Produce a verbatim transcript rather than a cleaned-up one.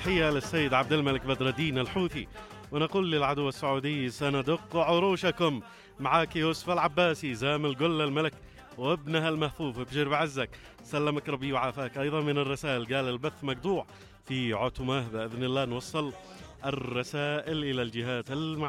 تحية للسيد عبد الملك بدر الدين الحوثي، ونقول للعدو السعودي سندق عروشكم. معاك يوسف العباسي زام القل الملك وابنها المهفوف بجرب بعزك، سلمك ربي وعافاك. أيضا من الرسائل قال البث مقطوع في عتمه، بإذن الله نوصل الرسائل إلى الجهات المعنية.